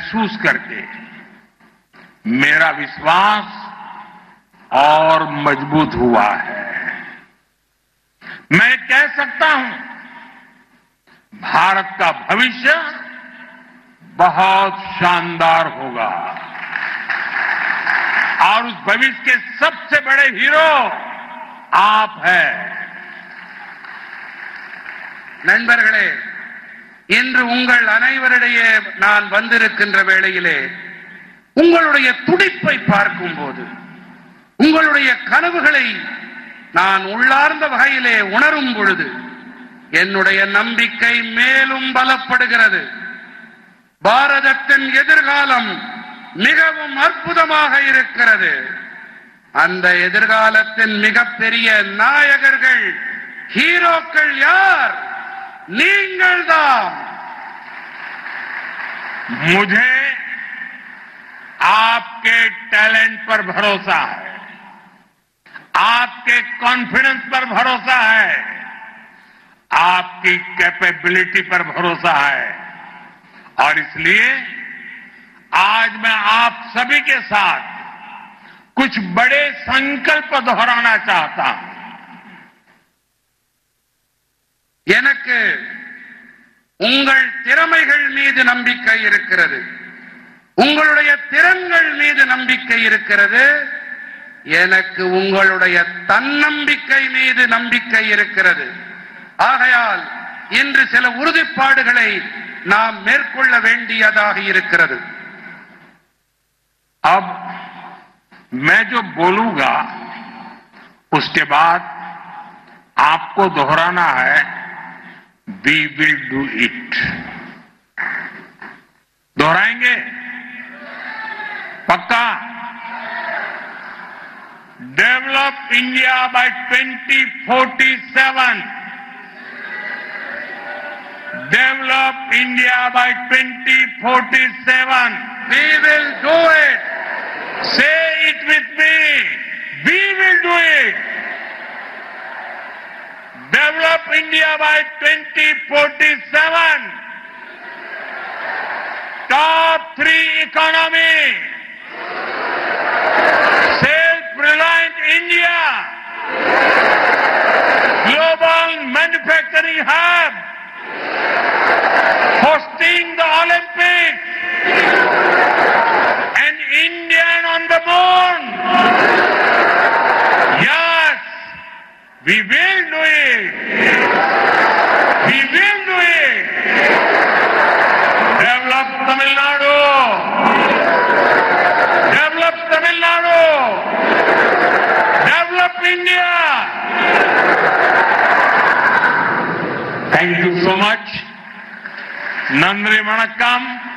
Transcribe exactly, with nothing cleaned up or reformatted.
महसूस करके मेरा विश्वास और मजबूत हुआ है। मैं कह सकता हूं, भारत का भविष्य बहुत शानदार होगा और उस भविष्य के सबसे बड़े हीरो आप हैं। நண்பர்களே, இன்று உங்கள் அனைவரிடையே நான் வந்திருக்கின்ற வேளையிலே உங்களுடைய துடிப்பை பார்க்கும்போது, உங்களுடைய கனவுகளை நான் உள்ளார்ந்த வகையிலே உணரும் பொழுது என்னுடைய நம்பிக்கை மேலும் பலப்படுகிறது. பாரதத்தின் எதிர்காலம் மிகவும் அற்புதமாக இருக்கிறது. அந்த எதிர்காலத்தின் மிகப்பெரிய நாயகர்கள், ஹீரோக்கள் யார்? நீங்கள்தான். मुझे आपके टैलेंट पर भरोसा है, आपके कॉन्फिडेंस पर भरोसा है, आपकी कैपेबिलिटी पर भरोसा है और इसलिए आज मैं आप सभी के साथ कुछ बड़े संकल्प दोहराना चाहता हूं। எனக்கு உங்கள் திறமைகள் மீது நம்பிக்கை இருக்கிறது, உங்களுடைய திறன்கள் மீது நம்பிக்கை இருக்கிறது, எனக்கு உங்களுடைய தன்னம்பிக்கை மீது நம்பிக்கை இருக்கிறது. ஆகையால் இன்று சில உறுதிப்பாடுகளை நாம் மேற்கொள்ள வேண்டியதாக இருக்கிறது. अब मैं जो बोलूंगा उसके बाद आपको दोहराना है, वी विल डू इट। दोहराएंगे? पक्का? Develop India by twenty forty seven, develop India by twenty forty seven, we will do it. say it with me, we will do it. Develop India by twenty forty-seven. Top three economy. Self-reliant India. Global manufacturing hub. Hosting the Olympics. And Indian on the moon. Yes. We will do it. We will do it. Develop Tamil Nadu. Develop Tamil Nadu. Develop India. Thank you so much. Nandri Vanakkam.